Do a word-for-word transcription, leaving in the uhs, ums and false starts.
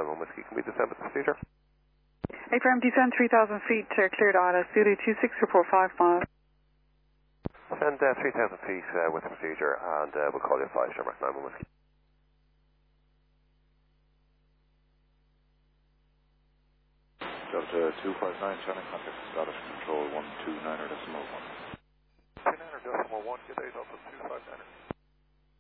nine one Whiskey. Can we descend with the procedure? A F R M descend three thousand feet, uh, cleared out at Zulu two six report five miles. Send uh, three thousand feet uh, with the procedure, and uh, we'll call you at five, Shamrock nine one Whiskey. Delta two five nine, channel contact, Scottish Control one two nine decimal one. two nine decimal one, good day, Delta two five nine.